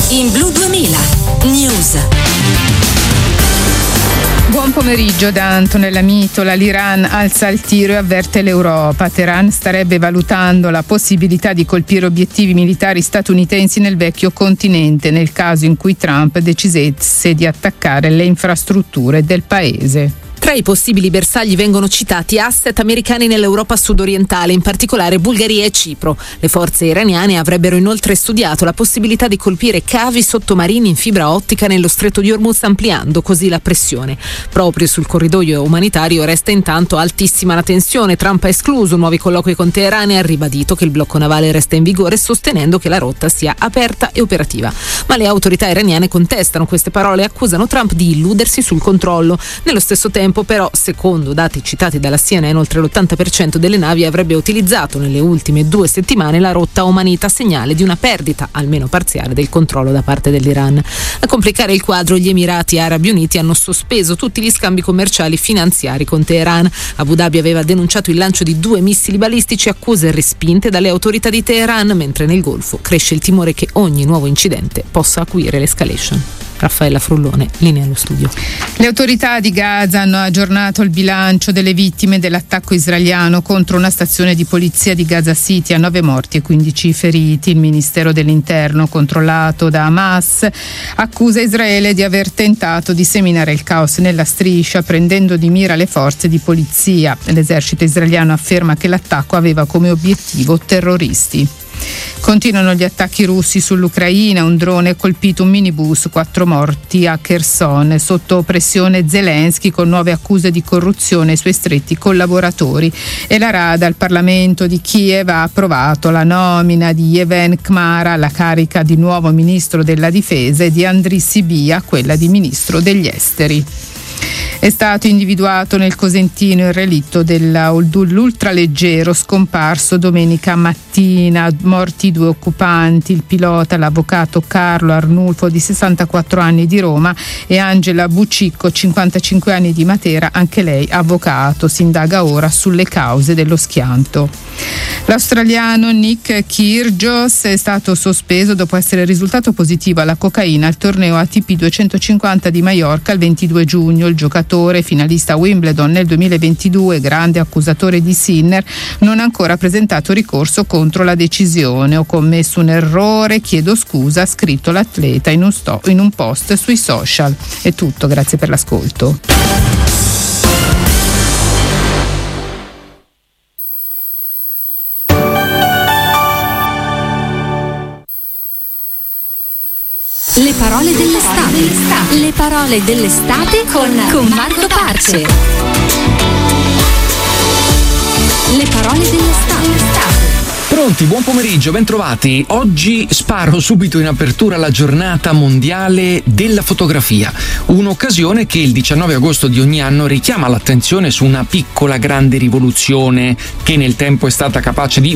in Blu 2000 News. Buon pomeriggio da Antonella Mitola. L'Iran alza il tiro e avverte l'Europa. Teheran starebbe valutando la possibilità di colpire obiettivi militari statunitensi nel vecchio continente nel caso in cui Trump decidesse di attaccare le infrastrutture del paese. Tra i possibili bersagli vengono citati asset americani nell'Europa sudorientale, in particolare Bulgaria e Cipro. Le forze iraniane avrebbero inoltre studiato la possibilità di colpire cavi sottomarini in fibra ottica nello stretto di Hormuz, ampliando così la pressione. Proprio sul corridoio umanitario resta intanto altissima la tensione. Trump ha escluso nuovi colloqui con Teheran e ha ribadito che il blocco navale resta in vigore, sostenendo che la rotta sia aperta e operativa. Ma le autorità iraniane contestano queste parole e accusano Trump di illudersi sul controllo. Nello stesso tempo, però, secondo dati citati dalla CNN, oltre l'80% delle navi avrebbe utilizzato nelle ultime 2 settimane la rotta omanita, segnale di una perdita, almeno parziale, del controllo da parte dell'Iran. A complicare il quadro, gli Emirati Arabi Uniti hanno sospeso tutti gli scambi commerciali finanziari con Teheran. Abu Dhabi aveva denunciato il lancio di 2 missili balistici, accuse respinte dalle autorità di Teheran, mentre nel Golfo cresce il timore che ogni nuovo incidente possa acuire l'escalation. Raffaella Frullone, linea allo studio. Le autorità di Gaza hanno aggiornato il bilancio delle vittime dell'attacco israeliano contro una stazione di polizia di Gaza City, a 9 morti e 15 feriti. Il Ministero dell'Interno, controllato da Hamas, accusa Israele di aver tentato di seminare il caos nella striscia, prendendo di mira le forze di polizia. L'esercito israeliano afferma che l'attacco aveva come obiettivo terroristi. Continuano gli attacchi russi sull'Ucraina. Un drone ha colpito un minibus, 4 morti a Kherson. Sotto pressione Zelensky, con nuove accuse di corruzione ai suoi stretti collaboratori. E la Rada al Parlamento di Kiev ha approvato la nomina di Yevhen Khmara alla carica di nuovo ministro della difesa e di Andriy Sybiha a quella di ministro degli esteri. È stato individuato nel Cosentino il relitto dell'ultraleggero scomparso domenica mattina. Morti 2 occupanti, il pilota, l'avvocato Carlo Arnulfo di 64 anni di Roma e Angela Bucicco, 55 anni di Matera, anche lei avvocato. Si indaga ora sulle cause dello schianto. L'australiano Nick Kyrgios è stato sospeso dopo essere risultato positivo alla cocaina al torneo ATP 250 di Maiorca il 22 giugno. Il giocatore, finalista a Wimbledon nel 2022, grande accusatore di Sinner, non ha ancora presentato ricorso contro la decisione. Ho commesso un errore, chiedo scusa, ha scritto l'atleta in un post sui social. È tutto, grazie per l'ascolto. Le parole dell'estate. Le parole dell'estate con Marco Parce. Le parole dell'estate. Pronti, buon pomeriggio, bentrovati. Oggi sparo subito in apertura la giornata mondiale della fotografia, un'occasione che il 19 agosto di ogni anno richiama l'attenzione su una piccola grande rivoluzione che nel tempo è stata capace di